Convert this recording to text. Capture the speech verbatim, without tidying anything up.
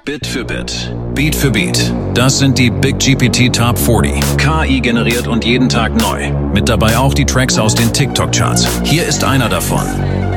Bit für Bit, Beat für Beat. Das sind die Big G P T Top vierzig. K I generiert und jeden Tag neu. Mit dabei auch die Tracks aus den TikTok-Charts. Hier ist einer davon.